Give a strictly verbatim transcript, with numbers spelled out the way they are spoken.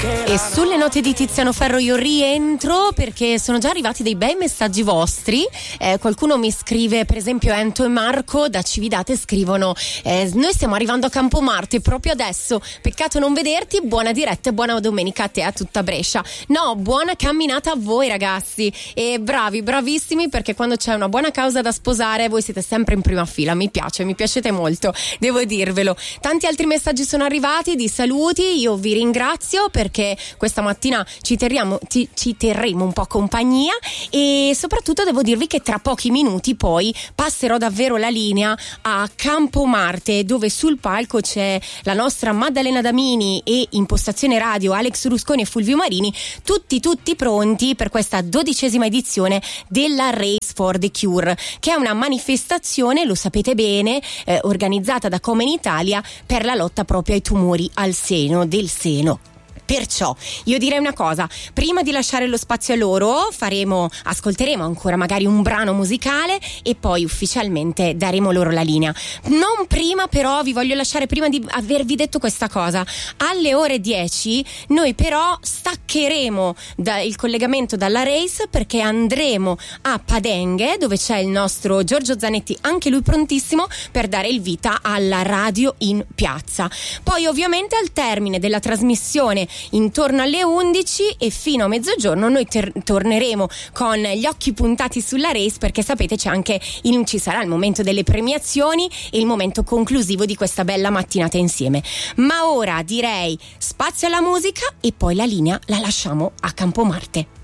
E sulle note di Tiziano Ferro io rientro perché sono già arrivati dei bei messaggi vostri. Eh, qualcuno mi scrive, per esempio Ento e Marco da Cividate scrivono: eh, noi stiamo arrivando a Campomarte proprio adesso, peccato non vederti, buona diretta e buona domenica a te, a tutta Brescia. No, buona camminata a voi ragazzi, e bravi, bravissimi, perché quando c'è una buona causa da sposare voi siete sempre in prima fila. Mi piace, mi piacete molto, devo dirvelo. Tanti altri messaggi sono arrivati di saluti, io vi ringrazio perché questa mattina ci terremo, ci, ci terremo un po' compagnia, e soprattutto devo dirvi che tra pochi minuti poi passerò davvero la linea a Campomarte, dove sul palco c'è la nostra Maddalena Damini e impostazione radio Alex Rusconi e Fulvio Marini, tutti tutti pronti per questa dodicesima edizione della Race for the Cure, che è una manifestazione, lo sapete bene, eh, organizzata da Come in Italia per la lotta proprio ai tumori al seno, del seno. Perciò io direi una cosa: prima di lasciare lo spazio a loro faremo, ascolteremo ancora magari un brano musicale e poi ufficialmente daremo loro la linea. Non prima però, vi voglio lasciare prima di avervi detto questa cosa: alle ore dieci noi però staccheremo da, il collegamento dalla race, perché andremo a Padenghe, dove c'è il nostro Giorgio Zanetti, anche lui prontissimo per dare il vita alla radio in piazza. Poi ovviamente al termine della trasmissione intorno alle undici e fino a mezzogiorno noi ter- torneremo con gli occhi puntati sulla race, perché sapete c'è anche il, ci sarà il momento delle premiazioni e il momento conclusivo di questa bella mattinata insieme. Ma ora direi spazio alla musica e poi la linea la lasciamo a Campomarte.